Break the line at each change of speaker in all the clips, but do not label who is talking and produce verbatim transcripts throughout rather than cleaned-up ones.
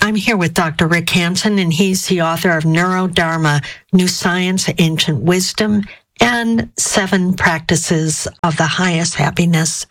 I'm here with Doctor Rick Hanson, and he's the author of Neurodharma, New Science, Ancient Wisdom, and Seven Practices of the Highest Happiness.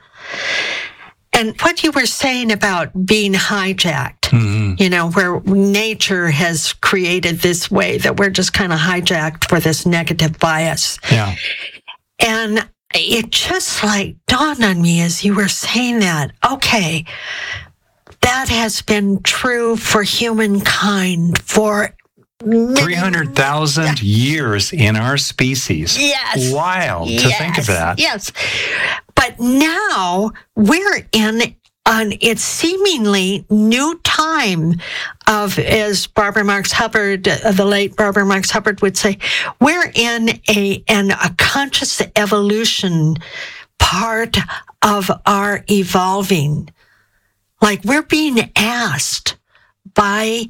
And what you were saying about being hijacked, mm-hmm. you know, where nature has created this way that we're just kind of hijacked for this negative bias.
Yeah.
And it just like dawned on me as you were saying that, okay, that has been true for humankind for
three hundred thousand years in our species.
Yes.
Wild
yes.
to think of that.
Yes. But now we're in an it's seemingly new time of, as Barbara Marx Hubbard, uh, the late Barbara Marx Hubbard would say, we're in a an a conscious evolution part of our evolving. Like we're being asked by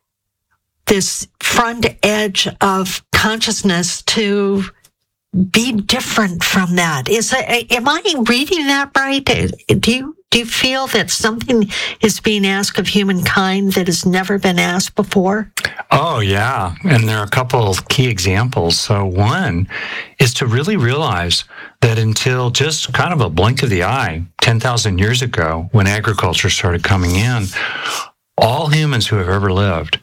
this front edge of consciousness to be different from that. Is it, am I reading that right? Do you do you feel that something is being asked of humankind that has never been asked before?
Oh, yeah. And there are a couple of key examples. So one is to really realize that until just kind of a blink of the eye, ten thousand years ago, when agriculture started coming in, all humans who have ever lived,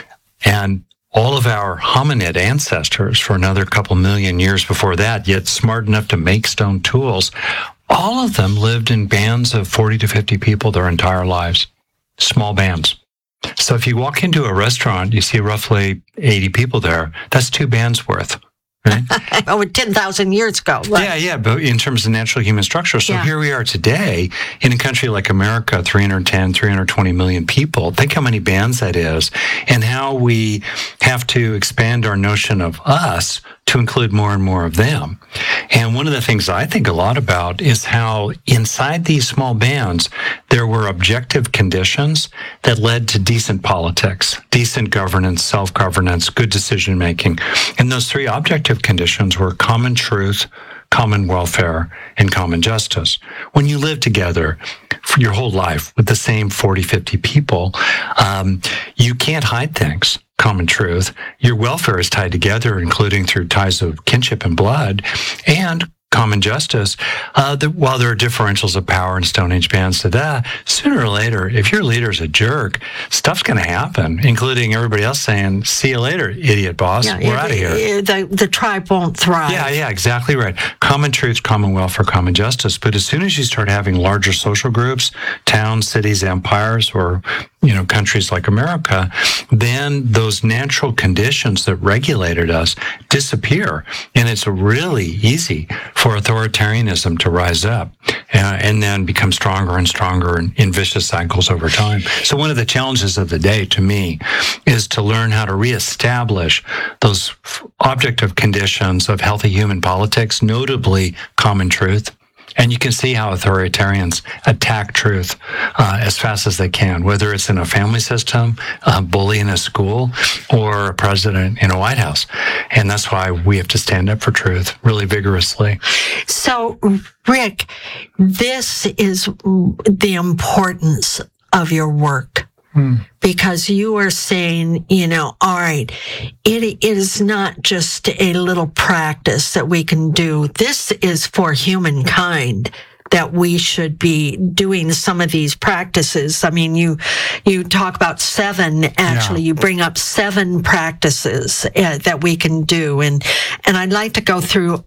and all of our hominid ancestors for another couple million years before that, yet smart enough to make stone tools, all of them lived in bands of forty to fifty people their entire lives, small bands. So if you walk into a restaurant, you see roughly eighty people there, that's two bands worth. Right?
Oh, ten thousand years ago. Right?
Yeah, yeah, but in terms of natural human structure. So yeah. Here we are today in a country like America, three hundred ten, three hundred twenty million people. Think how many bands that is and how we have to expand our notion of us to include more and more of them. And one of the things I think a lot about is how inside these small bands, there were objective conditions that led to decent politics, decent governance, self-governance, good decision-making. And those three objective conditions were common truth, common welfare, and common justice. When you live together for your whole life with the same forty, fifty people, um, you can't hide things. Common truth. Your welfare is tied together, including through ties of kinship and blood, and common justice. Uh, the, while there are differentials of power in Stone Age bands to that, sooner or later, if your leader's a jerk, stuff's going to happen, including everybody else saying, see you later, idiot boss, yeah, we're out of here.
The, the tribe won't thrive.
Yeah, yeah, exactly right. Common truth, common welfare, common justice. But as soon as you start having larger social groups, towns, cities, empires, or you know, countries like America, then those natural conditions that regulated us disappear. And it's really easy for authoritarianism to rise up uh, and then become stronger and stronger in, in vicious cycles over time. So one of the challenges of the day to me is to learn how to reestablish those objective conditions of healthy human politics, notably common truth. And you can see how authoritarians attack truth uh, as fast as they can, whether it's in a family system, a bully in a school, or a president in a White House. And that's why we have to stand up for truth really vigorously.
So, Rick, this is the importance of your work. Because you are saying, you know, all right, it is not just a little practice that we can do. This is for humankind that we should be doing some of these practices. I mean, you you talk about seven, actually, yeah. You bring up seven practices uh, that we can do. And, and I'd like to go through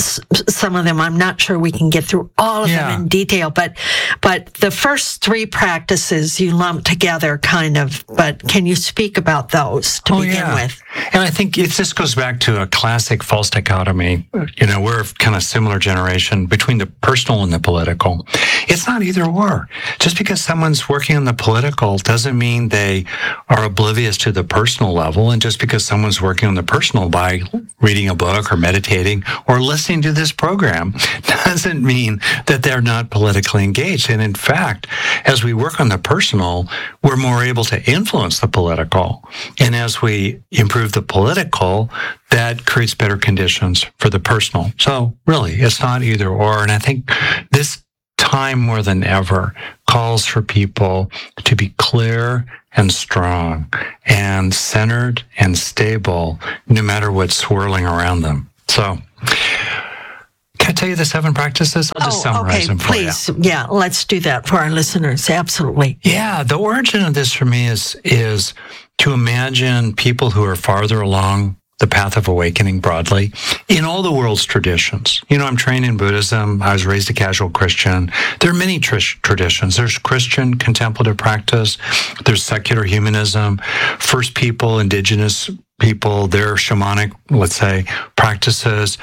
some of them. I'm not sure we can get through all of yeah. them in detail, but but the first three practices you lump together kind of, but can you speak about those to
oh,
begin
yeah.
with?
And I think it just goes back to a classic false dichotomy. You know, we're kind of similar generation between the personal and the political. It's not either or. Just because someone's working on the political doesn't mean they are oblivious to the personal level. And just because someone's working on the personal by reading a book or meditating or listening to this program doesn't mean that they're not politically engaged. And in fact, as we work on the personal, we're more able to influence the political. And as we improve the political, that creates better conditions for the personal. So really, it's not either or. And I think this time more than ever calls for people to be clear and strong and centered and stable no matter what's swirling around them. So, can I tell you the seven practices? I'll just
oh,
summarize
okay,
them for
please.
you.
Yeah, let's do that for our listeners. Absolutely.
Yeah, the origin of this for me is is to imagine people who are farther along the path of awakening broadly in all the world's traditions. You know, I'm trained in Buddhism. I was raised a casual Christian. There are many tr- traditions. There's Christian contemplative practice. There's secular humanism. First people, indigenous people, their shamanic, let's say, practices,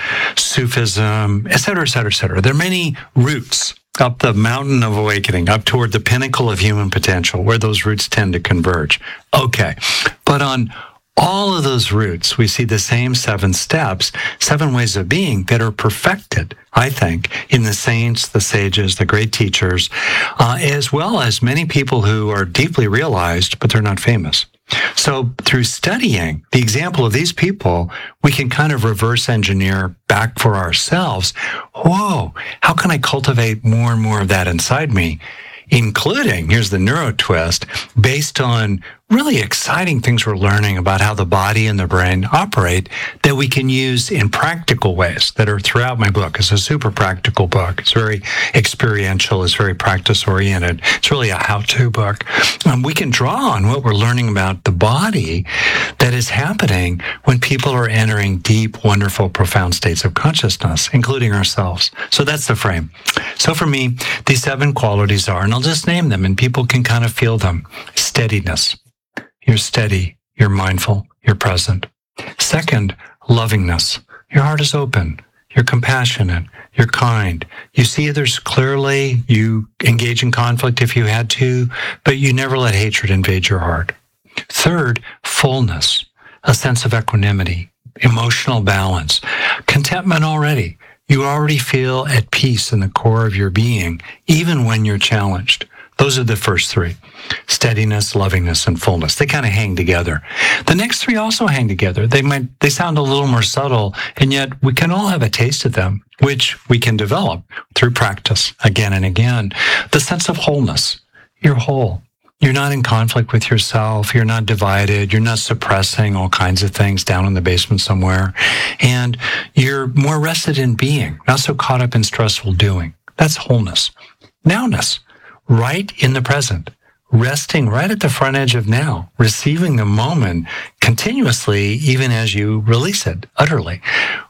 Sufism, et cetera, et cetera, et cetera. There are many routes up the mountain of awakening, up toward the pinnacle of human potential, where those routes tend to converge. Okay. But on all of those routes, we see the same seven steps, seven ways of being that are perfected, I think, in the saints, the sages, the great teachers, uh, as well as many people who are deeply realized, but they're not famous. So through studying the example of these people, we can kind of reverse engineer back for ourselves. Whoa, how can I cultivate more and more of that inside me? Including, here's the neuro twist, based on really exciting things we're learning about how the body and the brain operate that we can use in practical ways that are throughout my book. It's a super practical book. It's very experiential. It's very practice-oriented. It's really a how-to book. Um, we can draw on what we're learning about the body that is happening when people are entering deep, wonderful, profound states of consciousness, including ourselves. So that's the frame. So for me, these seven qualities are, and I'll just name them, and people can kind of feel them. Steadiness. You're steady, you're mindful, you're present. Second, lovingness. Your heart is open, you're compassionate, you're kind. You see others clearly, you engage in conflict if you had to, but you never let hatred invade your heart. Third, fullness, a sense of equanimity, emotional balance, contentment already. You already feel at peace in the core of your being, even when you're challenged. Those are the first three. Steadiness, lovingness, and fullness. They kind of hang together. The next three also hang together. They might, they sound a little more subtle, and yet we can all have a taste of them, which we can develop through practice again and again. The sense of wholeness. You're whole. You're not in conflict with yourself. You're not divided. You're not suppressing all kinds of things down in the basement somewhere. And you're more rested in being, not so caught up in stressful doing. That's wholeness. Nowness. Right in the present, resting right at the front edge of now, receiving the moment continuously, even as you release it utterly.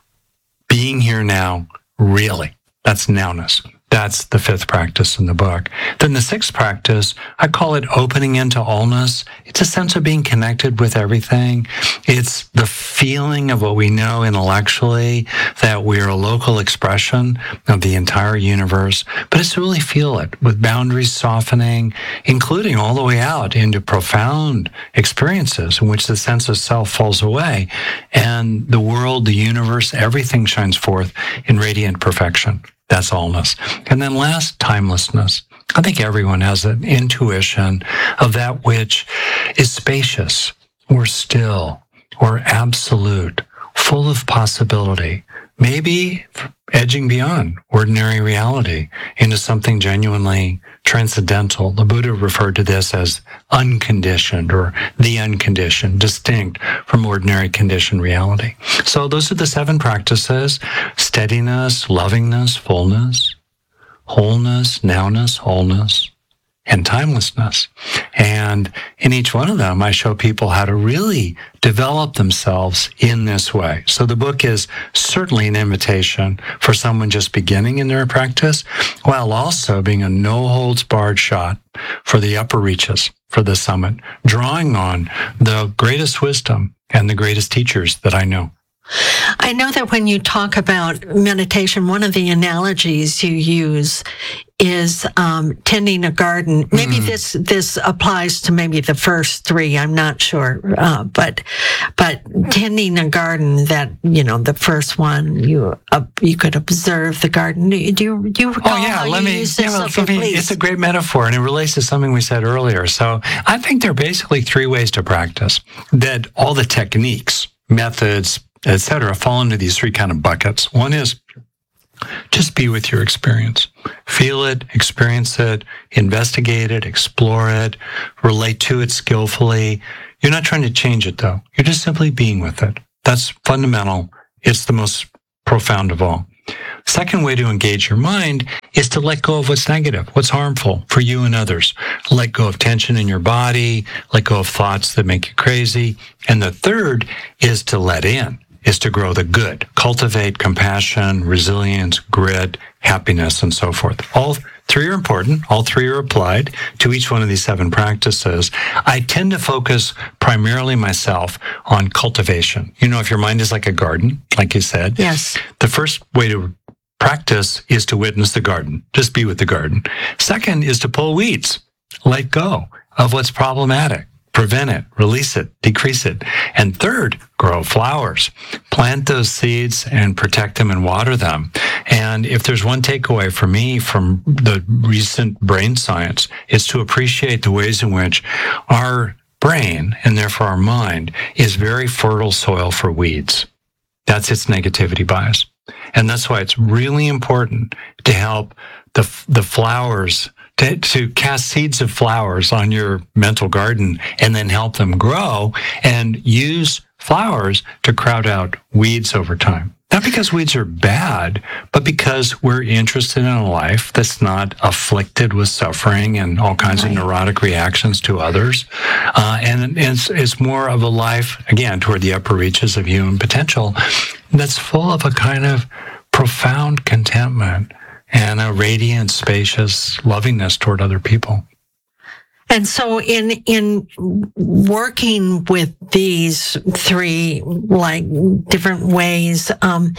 Being here now, really. That's nowness. That's the fifth practice in the book. Then the sixth practice, I call it opening into allness. It's a sense of being connected with everything. It's the feeling of what we know intellectually, that we're a local expression of the entire universe, but it's to really feel it with boundaries softening, including all the way out into profound experiences in which the sense of self falls away and the world, the universe, everything shines forth in radiant perfection. That's allness. And then last, timelessness. I think everyone has an intuition of that which is spacious or still or absolute, full of possibility, maybe edging beyond ordinary reality into something genuinely transcendental. The Buddha referred to this as unconditioned or the unconditioned, distinct from ordinary conditioned reality. So those are the seven practices: steadiness, lovingness, fullness, wholeness, nowness, wholeness, and timelessness. And in each one of them, I show people how to really develop themselves in this way. So the book is certainly an invitation for someone just beginning in their practice, while also being a no-holds-barred shot for the upper reaches, for the summit, drawing on the greatest wisdom and the greatest teachers that I know.
I know that when you talk about meditation, one of the analogies you use is um, tending a garden. Maybe mm. this this applies to maybe the first three. I'm not sure, uh, but but tending a garden. That you know, the first one you uh, you could observe the garden. Do you do you, do you recall
Oh yeah,
how
let
you
me.
use this?
Yeah, well,
Okay,
let me
please.
it's a great metaphor, and it relates to something we said earlier. So I think there are basically three ways to practice. That all the techniques, methods, et cetera, fall into these three kind of buckets. One is Just be with your experience. Feel it, experience it, investigate it, explore it, relate to it skillfully. You're not trying to change it, though. You're just simply being with it. That's fundamental. It's the most profound of all. Second way to engage your mind is to let go of what's negative, what's harmful for you and others. Let go of tension in your body, let go of thoughts that make you crazy. And the third is to let in, is to grow the good, cultivate compassion, resilience, grit, happiness, and so forth. All three are important. All three are applied to each one of these seven practices. I tend to focus primarily myself on cultivation. You know, if your mind is like a garden, like you said,
yes,
the first way to practice is to witness the garden. Just be with the garden. Second is to pull weeds. Let go of what's problematic. Prevent it, release it, decrease it. And third, grow flowers. Plant those seeds and protect them and water them. And if there's one takeaway for me from the recent brain science, it's to appreciate the ways in which our brain, and therefore our mind, is very fertile soil for weeds. That's its negativity bias. And that's why it's really important to help the the flowers, to, to cast seeds of flowers on your mental garden and then help them grow and use flowers to crowd out weeds over time. Not because weeds are bad, but because we're interested in a life that's not afflicted with suffering and all kinds right. of neurotic reactions to others. Uh, and it's, it's more of a life, again, toward the upper reaches of human potential that's full of a kind of profound contentment and a radiant, spacious lovingness toward other people.
And so in in working with these three like different ways, um,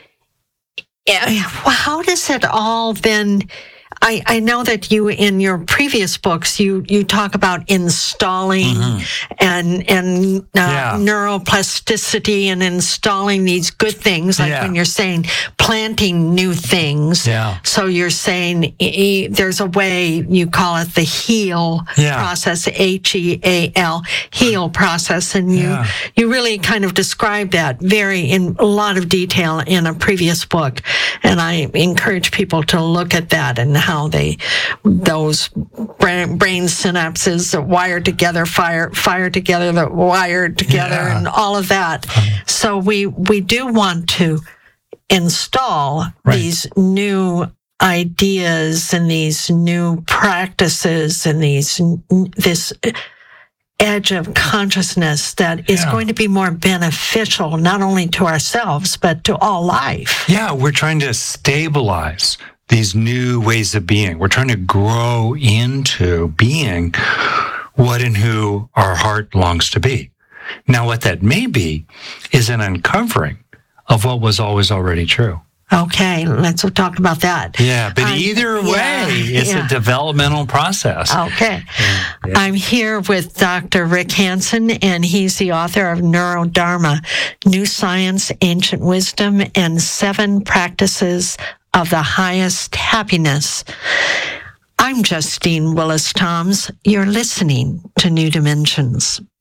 how does it all then? I, I know that you, in your previous books, you, you talk about installing mm-hmm. and and uh, yeah. neuroplasticity and installing these good things, like yeah. when you're saying planting new things.
Yeah.
So you're saying e- there's a way, you call it the HEAL yeah. process, H E A L, HEAL process, and you yeah. you really kind of describe that very in a lot of detail in a previous book, and I encourage people to look at that and how they, those brain, brain synapses that wire together, fire, fire together, that wired together, yeah. and all of that. So we, we do want to install right. these new ideas and these new practices and these, this edge of consciousness that is yeah. going to be more beneficial, not only to ourselves, but to all life.
Yeah, we're trying to stabilize these new ways of being. We're trying to grow into being what and who our heart longs to be. Now, what that may be is an uncovering of what was always already true.
Okay, let's talk about that.
Yeah, but I'm, either way, yeah, it's yeah. a developmental process.
Okay.
Yeah, yeah.
I'm here with Doctor Rick Hanson, and he's the author of Neurodharma, New Science, Ancient Wisdom, and Seven Practices of the Highest Happiness. I'm Justine Willis-Toms. You're listening to New Dimensions.